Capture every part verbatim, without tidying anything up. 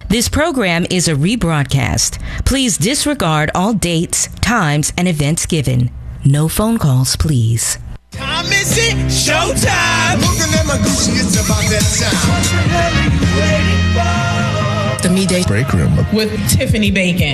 This program is a rebroadcast. Please disregard all dates, times, and events given. No phone calls, please. Time is it? Showtime! Looking at my Gucci, it's about that time. The Midday Break Room with Tiffany Bacon.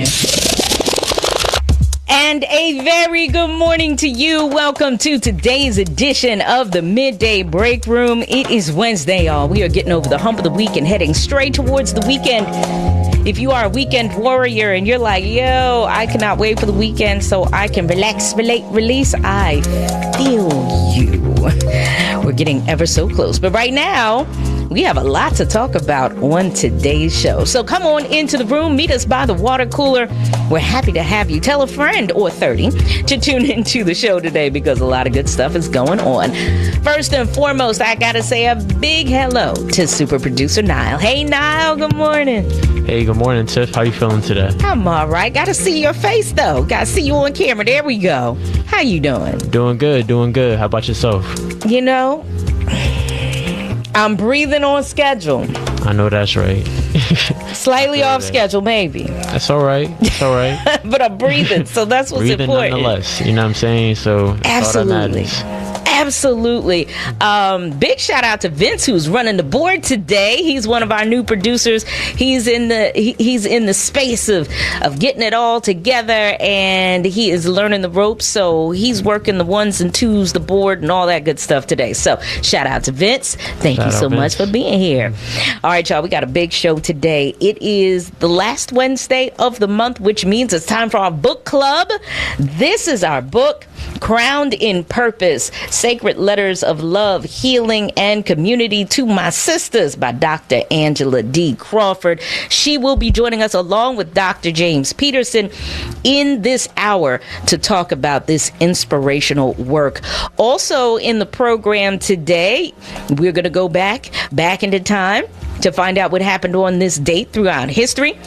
And a very good morning to you. Welcome to today's edition of the Midday Break Room. It is Wednesday, y'all. We are getting over the hump of the week and heading straight towards the weekend. If you are a weekend warrior and you're like, yo, I cannot wait for the weekend so I can relax, relate, release, I feel you. We're getting ever so close. But right now, we have a lot to talk about on today's show. So come on into the room. Meet us by the water cooler. We're happy to have you. Tell a friend or thirty to tune into the show today because a lot of good stuff is going on. First and foremost, I got to say a big hello to super producer Niall. Hey, Niall. Good morning. Hey, good morning, Tiff. How you feeling today? I'm all right. Got to see your face, though. Got to see you on camera. There we go. How you doing? Doing good. Doing good. How about yourself? You know, I'm breathing on schedule. I know that's right. Slightly off that. schedule, maybe. That's all right. That's all right. But I'm breathing, so that's what's breathing important. Nonetheless, you know what I'm saying? So absolutely. Absolutely. Um, big shout out to Vince, who's running the board today. He's one of our new producers. He's in the he, he's in the space of of getting it all together, and he is learning the ropes. So he's working the ones and twos, the board, and all that good stuff today. So shout out to Vince. Thank shout you so much for being here. All right, y'all. We got a big show today. It is the last Wednesday of the month, which means it's time for our book club. This is our book, Crowned in Purpose: Sacred Letters of Love, Healing, and Community to My Sisters by Doctor Angela D. Crawford. She will be joining us along with Doctor James Peterson in this hour to talk about this inspirational work. Also in the program today, we're going to go back, back into time to find out what happened on this date throughout history.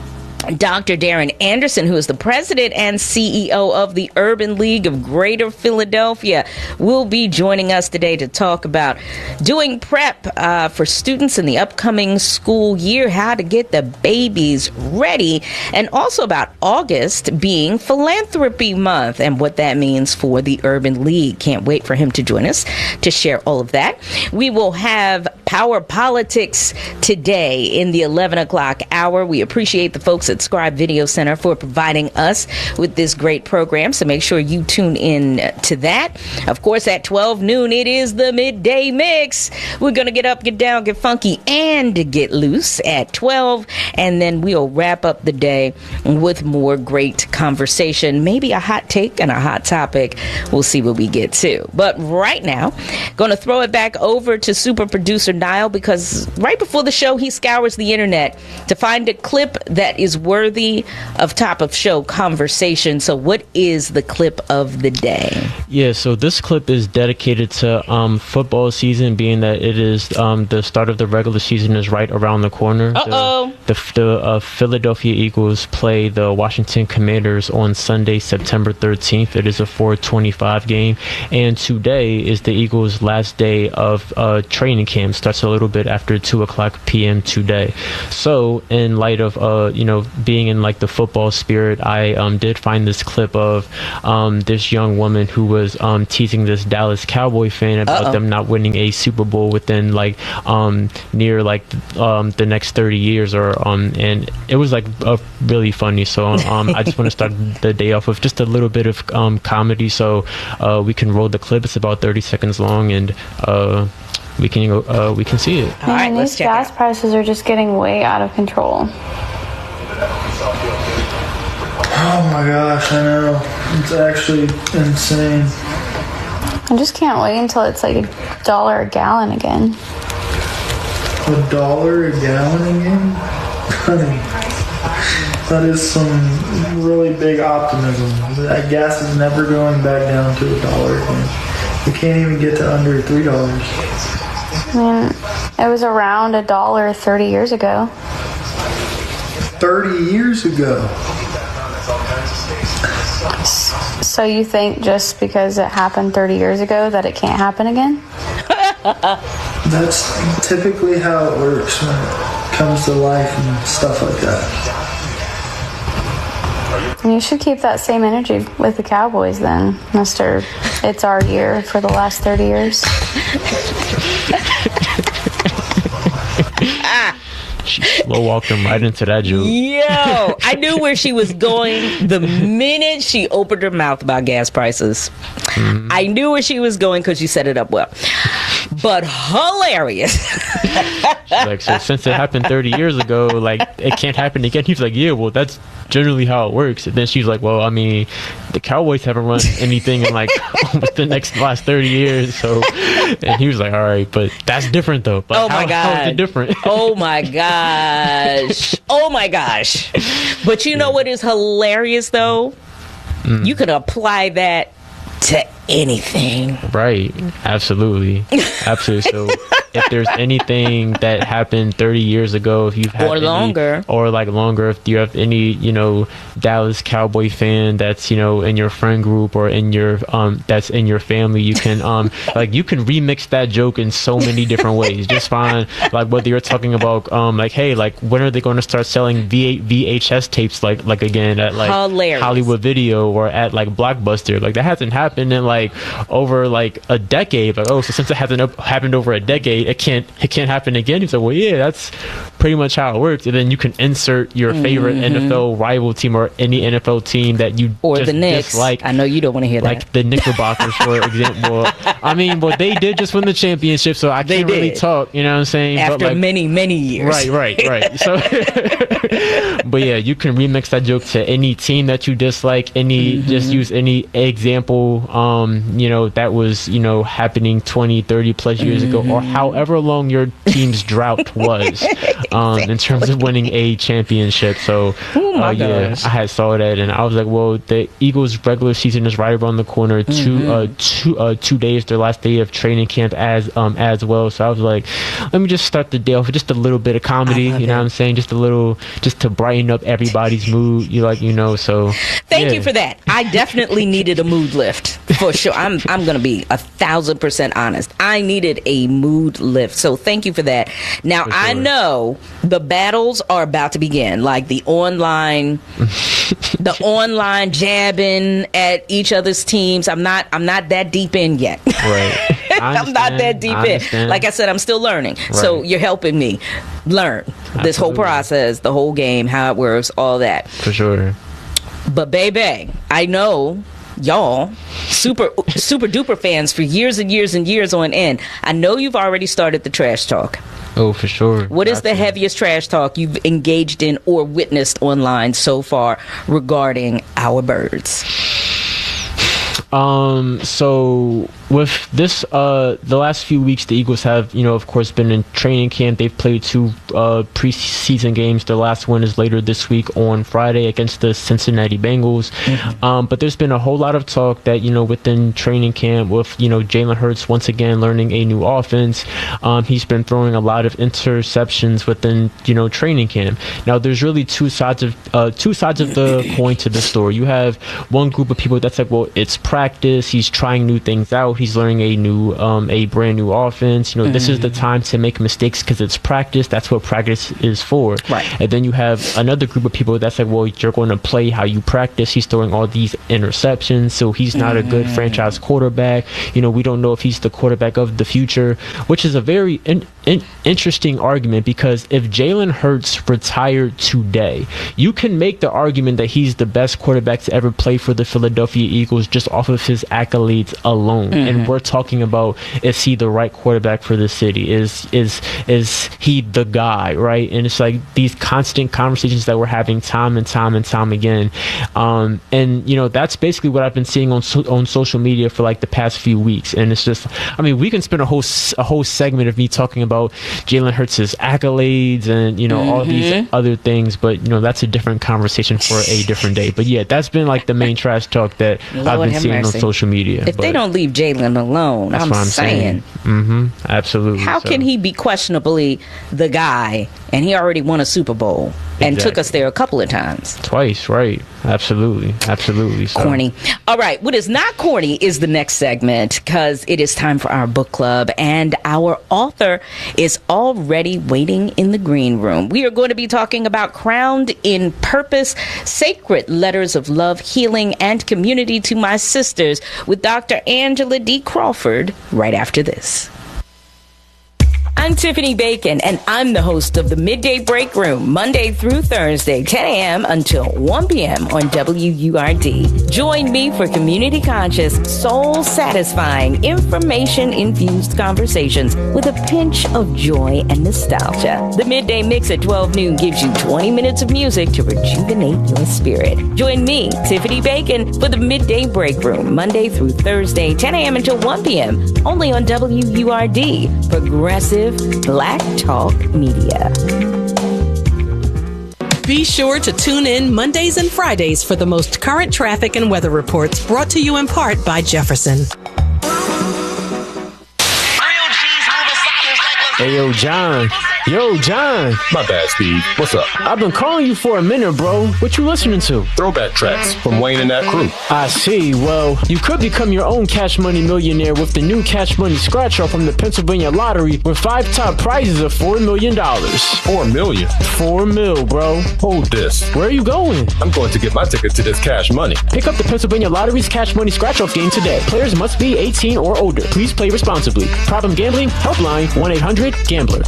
Doctor Darren Anderson, who is the president and C E O of the Urban League of Greater Philadelphia, will be joining us today to talk about doing prep uh, for students in the upcoming school year, how to get the babies ready, and also about August being Philanthropy Month and what that means for the Urban League. Can't wait for him to join us to share all of that. We will have Power Politics today in the eleven o'clock hour. We appreciate the folks at Scribe Video Center for providing us with this great program, so make sure you tune in to that. Of course, at twelve noon, it is the Midday Mix. We're going to get up, get down, get funky, and get loose at twelve, and then we'll wrap up the day with more great conversation, maybe a hot take and a hot topic. We'll see what we get to. But right now, going to throw it back over to super producer Niall, because right before the show, he scours the internet to find a clip that is worthy of top of show conversation. So what is the clip of the day? Yeah, so this clip is dedicated to um, football season, being that it is um, the start of the regular season is right around the corner. Uh-oh. The, the, the uh, Philadelphia Eagles play the Washington Commanders on Sunday, September thirteenth. It is a four twenty-five game. And today is the Eagles' last day of uh, training camp. Starts a little bit after two o'clock p.m. today. So in light of, uh, you know, being in like the football spirit, I um, did find this clip of um, this young woman who was um, teasing this Dallas Cowboy fan about Uh-oh. them not winning a Super Bowl within like um, near like um, the next thirty years, or um, and it was like uh, really funny. So um, I just want to start the day off with just a little bit of um, comedy. So uh, we can roll the clip. It's about thirty seconds long, and uh, we can uh, we can see it. All right, let's check. These gas prices are just getting way out of control. Oh my gosh, I know. It's actually insane. I just can't wait until it's like a dollar a gallon again. A dollar a gallon again? Honey, that is some really big optimism. That gas is never going back down to a dollar again. We can't even get to under three dollars. I mean, it was around a dollar thirty years ago. thirty years ago? So you think just because it happened thirty years ago that it can't happen again? That's typically how it works when it comes to life and stuff like that. And you should keep that same energy with the Cowboys then, Mister It's our year for the last thirty years. She slow walked him right into that joke. Yo, I knew where she was going the minute she opened her mouth about gas prices. Mm-hmm. I knew where she was going because you set it up well. But hilarious. She's like, so since it happened thirty years ago, like, it can't happen again. He's like, yeah, well, that's generally how it works. And then she's like, well, I mean, the Cowboys haven't run anything in like almost the next last thirty years. So, and he was like, all right, but that's different though. Like, oh my how, God. How is it different? Oh my gosh. Oh my gosh. But you know what is hilarious though? Mm. You could apply that to anything. Right. Absolutely. Absolutely. So if there's anything that happened thirty years ago, if you've had or any, longer or like longer, if you have any, you know, Dallas Cowboy fan that's, you know, in your friend group or in your um that's in your family, you can um like you can remix that joke in so many different ways. Just find like whether you're talking about um like, hey, like when are they going to start selling V H S tapes like like again at like hilarious. Hollywood Video or at like Blockbuster? Like that hasn't happened in like over like a decade. Like, oh, so since it hasn't up, happened over a decade, it can't it can't happen again. He's like, well, yeah, that's pretty much how it works. And then you can insert your favorite mm-hmm. N F L rival team or any N F L team that you or just the Knicks. dislike. I know you don't want to hear like that. Like the Knickerbockers, for example. I mean, well, they did just win the championship, so I they can't did. really talk. You know what I'm saying? After but like, many many years. Right, right, right. So, but yeah, you can remix that joke to any team that you dislike. Any, mm-hmm. just use any example. Um, you know that was you know happening twenty, thirty plus years mm-hmm. ago, or however long your team's drought was, um, exactly. in terms of winning a championship. So, oh my uh, yeah, gosh. I had saw that, and I was like, well, the Eagles' regular season is right around the corner. Mm-hmm. Two, uh, two, uh, two days, their last day of training camp as um as well. So I was like, let me just start the day off with just a little bit of comedy. You know it. What I'm saying? Just a little, just to brighten up everybody's mood. You like, you know. So thank yeah. you for that. I definitely needed a mood lift for sure. I'm I'm gonna be a thousand percent honest. I needed a mood lift. So thank you for that. Now for sure. I know the battles are about to begin, like the online, the online jabbing at each other's teams. I'm not I'm not that deep in yet. Right. I'm not that deep in. Like I said, I'm still learning. Right. So you're helping me learn Absolutely. This whole process, the whole game, how it works, all that. For sure. But baby, I know y'all super super duper fans for years and years and years on end. I know you've already started the trash talk. Oh, for sure. What is the heaviest trash talk you've engaged in or witnessed online so far regarding our birds? Um, so with this, uh, the last few weeks, the Eagles have, you know, of course, been in training camp. They've played two uh, preseason games. Their last one is later this week on Friday against the Cincinnati Bengals. Mm-hmm. Um, but there's been a whole lot of talk that, you know, within training camp with, you know, Jalen Hurts once again learning a new offense. Um, he's been throwing a lot of interceptions within, you know, training camp. Now, there's really two sides of uh, two sides of the coin to the story. You have one group of people that's like, well, it's practice. He's trying new things out. He's learning a new, um, a brand new offense. You know, mm-hmm. this is the time to make mistakes because it's practice. That's what practice is for. Right. And then you have another group of people that's like, well, you're going to play how you practice. He's throwing all these interceptions, so he's not mm-hmm. a good franchise quarterback. You know, we don't know if he's the quarterback of the future, which is a very in, in, interesting argument because if Jalen Hurts retired today, you can make the argument that he's the best quarterback to ever play for the Philadelphia Eagles just off of his accolades alone. Mm-hmm. And we're talking about, is he the right quarterback for the city? Is is is he the guy, right? And it's like these constant conversations that we're having time and time and time again. Um, and, you know, that's basically what I've been seeing on so, on social media for like the past few weeks. And it's just, I mean, we can spend a whole a whole segment of me talking about Jalen Hurts' accolades and, you know, mm-hmm. all these other things. But, you know, that's a different conversation for a different day. But yeah, that's been like the main trash talk that Lord I've been seeing mercy. on social media. If but they don't leave Jalen alone, that's I'm, what I'm saying. saying. Mm-hmm. Absolutely. How so. can he be questionably the guy and he already won a Super Bowl? and Exactly. took us there a couple of times. Twice, right? Absolutely, absolutely. So. Corny. All right, what is not corny is the next segment, because it is time for our book club, and our author is already waiting in the green room. We are going to be talking about Crowned in Purpose, Sacred Letters of Love, Healing, and Community to My Sisters with Doctor Angela D. Crawford right after this. I'm Tiffany Bacon, and I'm the host of the Midday Break Room, Monday through Thursday, ten a.m. until one p.m. on W U R D. Join me for community-conscious, soul-satisfying, information-infused conversations with a pinch of joy and nostalgia. The Midday Mix at twelve noon gives you twenty minutes of music to rejuvenate your spirit. Join me, Tiffany Bacon, for the Midday Break Room, Monday through Thursday, ten a.m. until one p.m., only on W U R D, Progressive Black Talk Media. Be sure to tune in Mondays and Fridays for the most current traffic and weather reports, brought to you in part by Jefferson. Hey, yo, John. Yo, John. My bad, Steve. What's up? I've been calling you for a minute, bro. What you listening to? Throwback tracks from Wayne and that crew. I see. Well, you could become your own Cash Money millionaire with the new Cash Money Scratch Off from the Pennsylvania Lottery with five top prizes of four million dollars. Four million? Four mil, bro. Hold this. Where are you going? I'm going to get my ticket to this Cash Money. Pick up the Pennsylvania Lottery's Cash Money Scratch Off game today. Players must be eighteen or older. Please play responsibly. Problem gambling? Helpline one eight hundred gambler.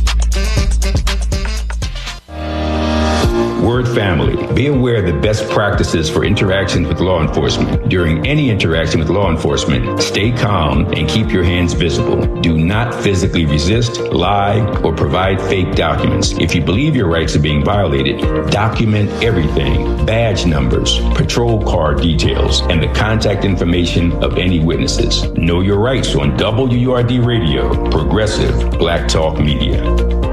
Word family, be aware of the best practices for interactions with law enforcement. During any interaction with law enforcement, stay calm and keep your hands visible. Do not physically resist, lie, or provide fake documents. If you believe your rights are being violated, document everything: badge numbers, patrol car details, and the contact information of any witnesses. Know your rights on W U R D Radio, Progressive Black Talk Media.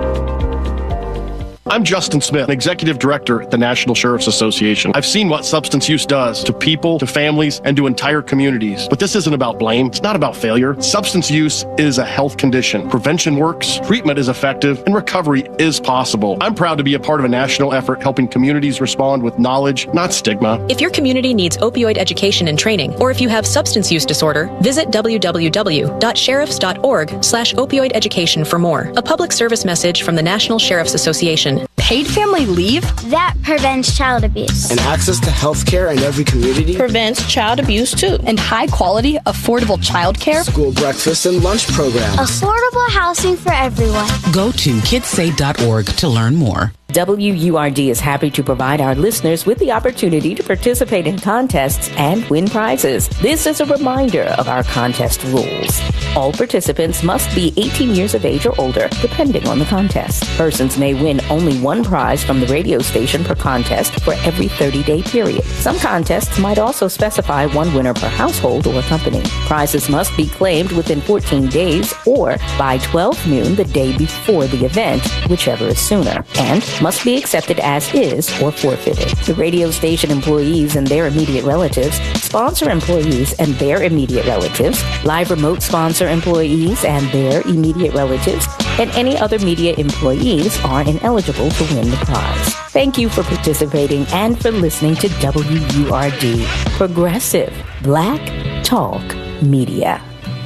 I'm Justin Smith, Executive Director at the National Sheriff's Association. I've seen what substance use does to people, to families, and to entire communities. But this isn't about blame. It's not about failure. Substance use is a health condition. Prevention works, treatment is effective, and recovery is possible. I'm proud to be a part of a national effort helping communities respond with knowledge, not stigma. If your community needs opioid education and training, or if you have substance use disorder, visit w w w dot sheriffs dot org slash opioid education for more. A public service message from the National Sheriff's Association. Paid family leave? That prevents child abuse. And access to health care in every community? Prevents child abuse too. And high quality, affordable child care? School breakfast and lunch programs. Affordable housing for everyone. Go to kids save dot org to learn more. W U R D is happy to provide our listeners with the opportunity to participate in contests and win prizes. This is a reminder of our contest rules. All participants must be eighteen years of age or older, depending on the contest. Persons may win only one prize from the radio station per contest for every thirty-day period. Some contests might also specify one winner per household or company. Prizes must be claimed within fourteen days or by twelve noon the day before the event, whichever is sooner, and must be accepted as is or forfeited. The radio station employees and their immediate relatives, sponsor employees and their immediate relatives, live remote sponsor employees and their immediate relatives, and any other media employees are ineligible to win the prize. Thank you for participating and for listening to W U R D, Progressive Black Talk Media.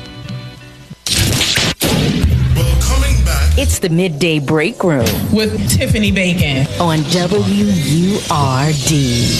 It's the Midday Break Room with Tiffany Bacon on W U R D.